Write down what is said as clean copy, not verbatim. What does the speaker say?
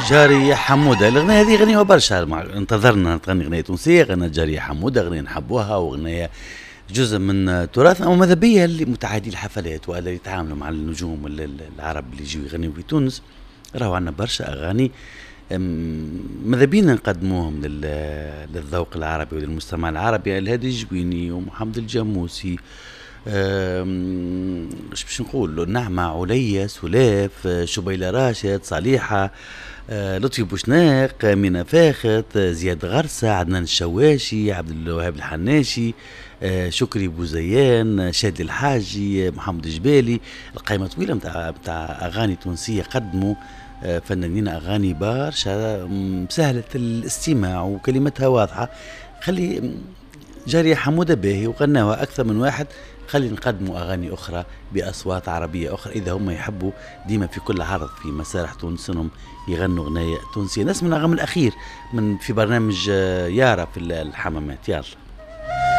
جارية حمودة. الأغنية هذه غنيوها برشا، انتظرنا تغني أغنية تونسية، غنت جارية حمودة، أغنية نحبوها وأغنية جزء من تراثنا وماذا بيا اللي متعادي الحفلات ولا يتعاملوا مع النجوم العرب اللي يجوا يغنيوا في تونس. راهو عندنا برشا أغاني ماذا بينا نقدموهم للذوق العربي وللمجتمع العربي. الهادي الجويني ومحمد الجاموسي، ايش باش نقول، نعمة عليا سلاف، شبيلة راشد، صالحة، لطفي بوشناق، مينا فاخت، زياد غرسة، عدنان الشواشي، عبد الوهاب الحناشي، شكري بوزيان، شادي الحاجي، محمد جبالي. القائمة طويلة متاع أغاني تونسية قدموا فنانين أغاني برشا سهلة الاستماع وكلمتها واضحة. خلي جارية حمودة باهي وغناها أكثر من واحد، خلي نقدموا أغاني أخرى بأصوات عربية أخرى إذا هم يحبوا ديما في كل عرض في مسارح تونس انهم يغنوا أغنية تونسية. ناس من الأغاني الأخير في برنامج يارا في الحمامات. يلا